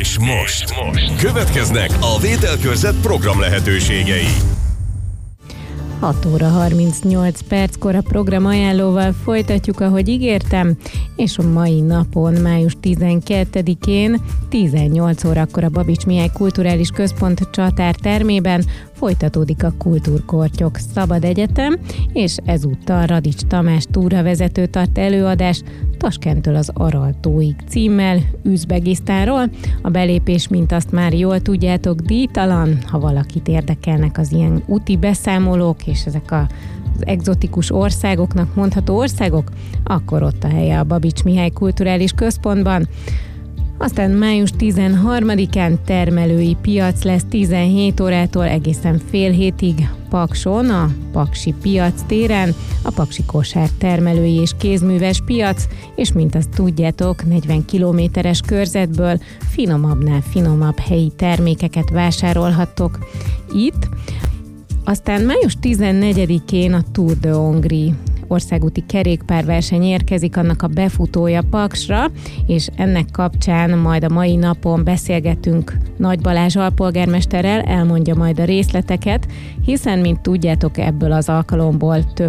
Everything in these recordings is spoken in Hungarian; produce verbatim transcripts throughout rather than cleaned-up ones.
És most következnek a Vételkörzet program lehetőségei. hat óra harmincnyolc perckor a program ajánlóval folytatjuk, ahogy ígértem, és a mai napon, május tizenkettedikén, tizennyolc órakor a Babits Mihály Kulturális Központ Csatár termében folytatódik a Kultúrkortyok Szabad Egyetem, és ezúttal Radics Tamás túravezető tart előadást Taskenttől az Araltóig címmel Üzbegisztánról. A belépés, mint azt már jól tudjátok, díjtalan. Ha valakit érdekelnek az ilyen úti beszámolók, és ezek a az egzotikus országoknak mondható országok, akkor ott a helye a Babits Mihály Kulturális Központban. Aztán május tizenharmadikán termelői piac lesz tizenhét órától egészen fél hétig Pakson, a Paksi Piac téren, a Paksi Kosár termelői és kézműves piac, és mint azt tudjátok, negyven kilométeres körzetből finomabbnál finomabb helyi termékeket vásárolhattok itt. Aztán május tizennegyedikén a Tour de Hongrie országúti kerékpárverseny érkezik, annak a befutója Paksra, és ennek kapcsán majd a mai napon beszélgetünk Nagy Balázs alpolgármesterrel, elmondja majd a részleteket, hiszen, mint tudjátok, ebből az alkalomból több,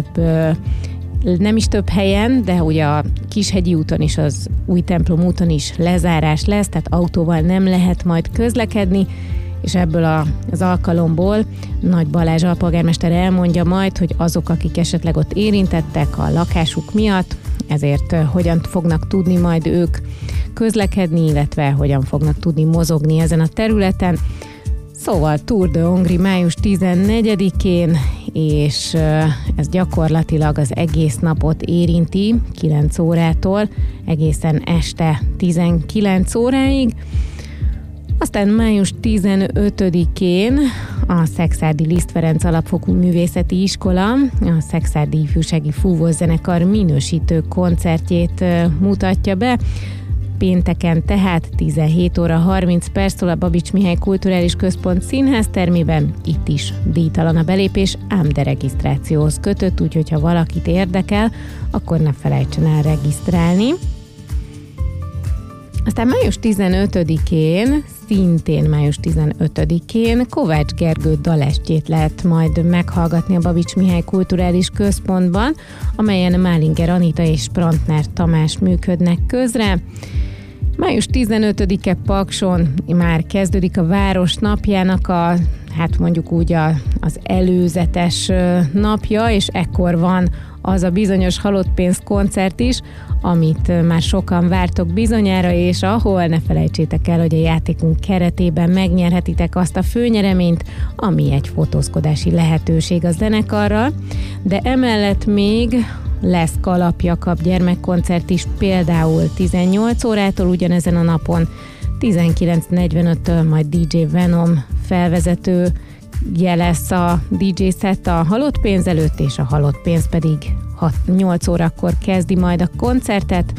nem is több helyen, de ugye a Kishegyi úton és az Újtemplom úton is lezárás lesz, tehát autóval nem lehet majd közlekedni, és ebből a, az alkalomból Nagy Balázs alpolgármester elmondja majd, hogy azok, akik esetleg ott érintettek a lakásuk miatt, ezért hogyan fognak tudni majd ők közlekedni, illetve hogyan fognak tudni mozogni ezen a területen. Szóval Tour de Hongrie május tizennegyedikén, és ez gyakorlatilag az egész napot érinti, kilenc órától egészen este tizenkilenc óráig. Aztán május tizenötödikén a Szekszárdi Liszt Ferenc Alapfokú Művészeti Iskola a Szekszárdi Ifjúsági Fúvószenekar minősítő koncertjét mutatja be. Pénteken tehát tizenhét óra harminc perctől a Babits Mihály Kulturális Központ színház termében, itt is díjtalan a belépés, ám de regisztrációhoz kötött, úgyhogy ha valakit érdekel, akkor ne felejtsen el regisztrálni. Aztán május tizenötödikén, szintén május tizenötödikén Kovács Gergő dalestjét lehet majd meghallgatni a Babits Mihály Kulturális Központban, amelyen Málinger Anita és Sprantner Tamás működnek közre. május tizenötödike Pakson már kezdődik a Város napjának a, hát mondjuk úgy a, az előzetes napja, és ekkor van az a bizonyos Halottpénz koncert is, amit már sokan vártok bizonyára, és ahol ne felejtsétek el, hogy a játékunk keretében megnyerhetitek azt a főnyereményt, ami egy fotózkodási lehetőség a zenekarral, de emellett még lesz Kalap Jakab gyermekkoncert is, például tizennyolc órától ugyanezen a napon, tizenkilenc negyvenöttől majd dé dzsé Venom felvezető lesz a dé dzsé set a Halottpénz előtt, és a Halottpénz pedig hat-nyolc órakor kezdi majd a koncertet.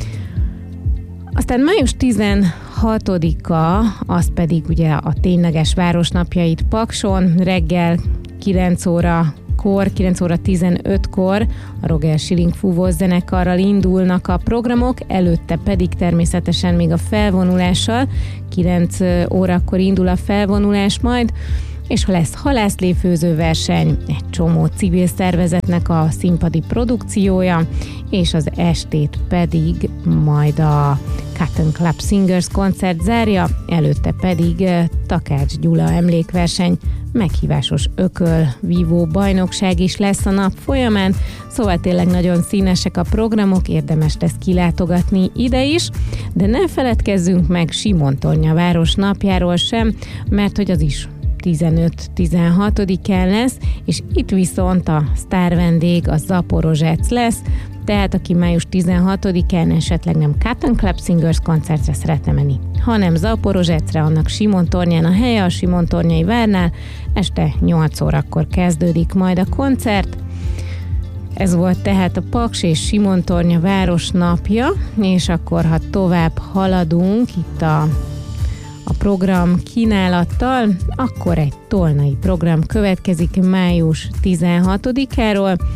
Aztán május tizenhatodika, az pedig ugye a tényleges városnapjait Pakson, reggel kilenc órakor, kilenc óra tizenötkor a Roger Schilling Fúvós zenekarral indulnak a programok, előtte pedig természetesen még a felvonulással, kilenc órakor indul a felvonulás majd, és lesz halászléfőző verseny, egy csomó civil szervezetnek a színpadi produkciója, és az estét pedig majd a Cotton Club Singers koncert zárja, előtte pedig Takács Gyula emlékverseny, meghívásos ökölvívó bajnokság is lesz a nap folyamán, szóval tényleg nagyon színesek a programok, érdemes lesz kilátogatni ide is, de ne feledkezzünk meg Simontornya város napjáról sem, mert hogy az is tizenöt-tizenhatodikán lesz, és itt viszont a sztár vendég a Zaporozsec lesz, tehát aki május tizenhatodikán esetleg nem Cotton Club Singers koncertre szeretne menni, hanem Zaporozsecre, annak Simontornyán a helye, a Simontornyai várnál, este nyolc órakor kezdődik majd a koncert. Ez volt tehát a Paks és Simontornya város napja, és akkor ha tovább haladunk itt a a program kínálattal, akkor egy tolnai program következik május tizenhatodikáról.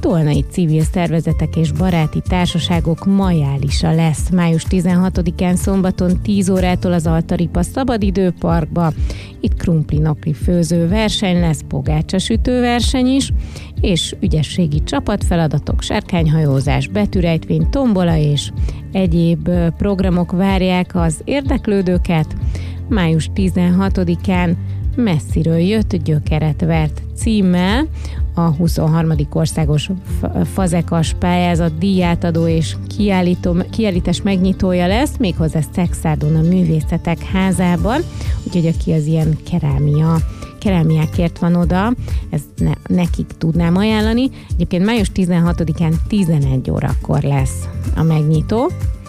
tolnai civil szervezetek és baráti társaságok majálisa lesz. május tizenhatodikán szombaton tíz órától az Altaripa Szabadidőparkba. Itt krumpli-napli főző verseny lesz, pogácsasütő verseny is, és ügyességi csapatfeladatok, sárkányhajózás, betűrejtvény, tombola és egyéb programok várják az érdeklődőket. május tizenhatodikán Messziről jött, gyökeret vert címmel a huszonharmadik országos fazekas pályázat díjátadó és kiállító, kiállítás megnyitója lesz, méghozzá Szexárdon a Művészetek Házában, úgyhogy aki az ilyen kerámia, kerámiákért van oda, ezt ne, nekik tudnám ajánlani. Egyébként május tizenhatodikán tizenegy órakor lesz a megnyitó.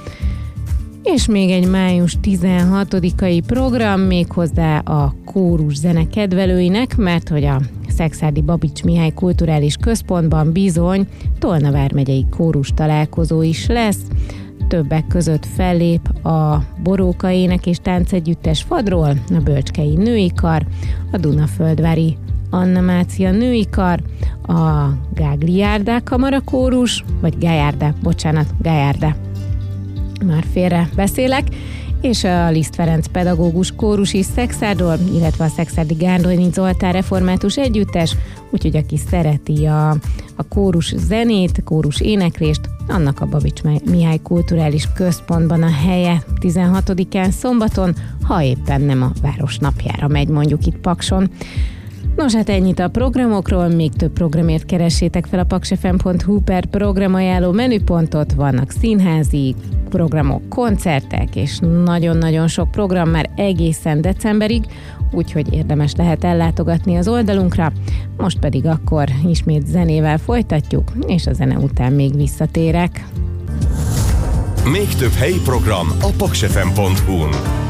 És még egy május tizenhatodikai program, méghozzá a kórus zene kedvelőinek, mert hogy a Szekszárdi Babits Mihály Kulturális Központban bizony Tolna vármegyei kórus találkozó is lesz. Többek között fellép a Boróka Ének és Táncegyüttes Fadról, a Bölcskei Női Kar, a Dunaföldvári Anna Mácia Női Kar, a Gágliárdá Kamara Kórus, vagy Gájárdá, bocsánat, Gájárdá. Már félre beszélek, és a Liszt Ferenc pedagógus kórus is Szexárdról, illetve a Szekszárdi Gárdonyi Zoltán Református Együttes, úgyhogy aki szereti a, a kórus zenét, kórus éneklést, annak a Babits Mihály Kulturális Központban a helye tizenhatodikán szombaton, ha éppen nem a város napjára megy, mondjuk itt Pakson. Nos, hát ennyit a programokról, még több programért keressétek fel a paksfm pont hu per programajánló menüpontot, vannak színházi programok, koncertek, és nagyon-nagyon sok program már egészen decemberig, úgyhogy érdemes lehet ellátogatni az oldalunkra. Most pedig akkor ismét zenével folytatjuk, és a zene után még visszatérek. Még több helyi program a paksfm pont hu-n.